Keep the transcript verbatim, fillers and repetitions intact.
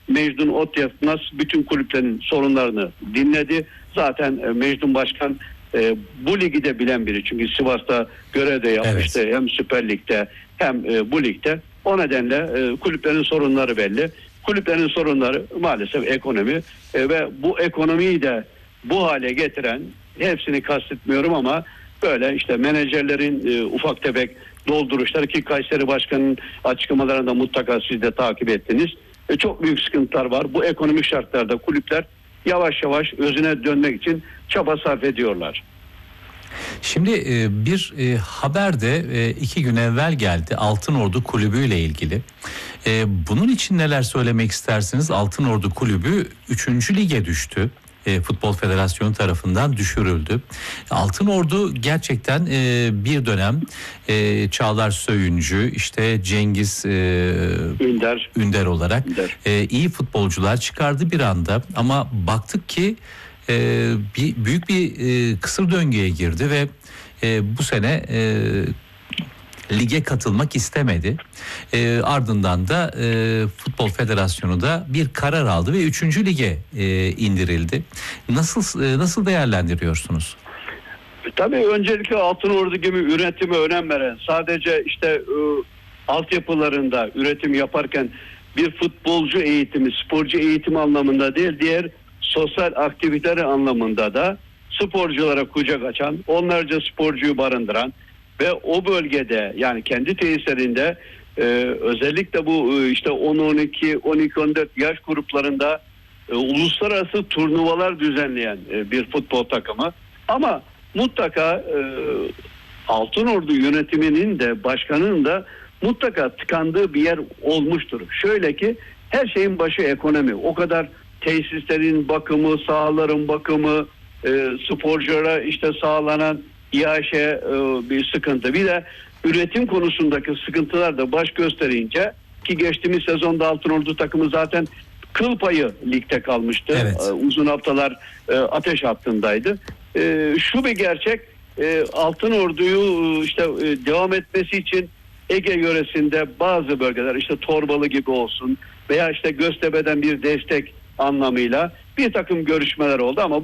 Mecnun Otyatmaz bütün kulüplerin sorunlarını dinledi. Zaten e, Mecnun Başkan e, bu ligi de bilen biri. Çünkü Sivas'ta görev de yapmıştı. Evet. Hem Süper Lig'de hem e, bu ligde. O nedenle e, kulüplerin sorunları belli. Kulüplerin sorunları maalesef ekonomi e, ve bu ekonomiyi de bu hale getiren, hepsini kastetmiyorum ama böyle işte menajerlerin e, ufak tefek dolduruşları, ki Kayseri Başkanı'nın açıklamalarında mutlaka siz de takip ettiniz. E, çok büyük sıkıntılar var. Bu ekonomik şartlarda kulüpler yavaş yavaş özüne dönmek için çaba sarf ediyorlar. Şimdi bir haber de iki gün evvel geldi Altınordu Kulübü ile ilgili. Bunun için neler söylemek istersiniz? Altınordu Kulübü üçüncü lige düştü. Futbol Federasyonu tarafından düşürüldü. Altınordu gerçekten bir dönem Çağlar Söyüncü, işte Cengiz Ünder, Ünder olarak Ünder. iyi futbolcular çıkardı bir anda, ama baktık ki Ee, bir büyük bir e, kısır döngüye girdi ve e, bu sene e, lige katılmak istemedi. E, ardından da e, Futbol Federasyonu da bir karar aldı ve üçüncü lige e, indirildi. Nasıl e, nasıl değerlendiriyorsunuz? Tabii öncelikle Altınordu gibi üretime önem veren, sadece işte e, altyapılarında üretim yaparken bir futbolcu eğitimi, sporcu eğitimi anlamında değil, diğer sosyal aktiviteler anlamında da sporculara kucak açan, onlarca sporcuyu barındıran ve o bölgede, yani kendi tesislerinde e, özellikle bu e, işte on on iki on iki on dört yaş gruplarında e, uluslararası turnuvalar düzenleyen e, bir futbol takımı. Ama mutlaka e, Altınordu yönetiminin de başkanının da mutlaka tıkandığı bir yer olmuştur. Şöyle ki, her şeyin başı ekonomi. O kadar tesislerin bakımı, sahaların bakımı, e, sporculara işte sağlanan iaşe e, bir sıkıntı. Bir de üretim konusundaki sıkıntılar da baş gösterince, ki geçtiğimiz sezonda Altınordu takımı zaten kıl payı ligde kalmıştı. Evet. E, uzun haftalar e, ateş hattındaydı. E, şu bir gerçek, e, Altınordu'yu işte e, devam etmesi için Ege yöresinde bazı bölgeler, işte Torbalı gibi olsun veya işte Göztepe'den bir destek anlamıyla bir takım görüşmeler oldu ama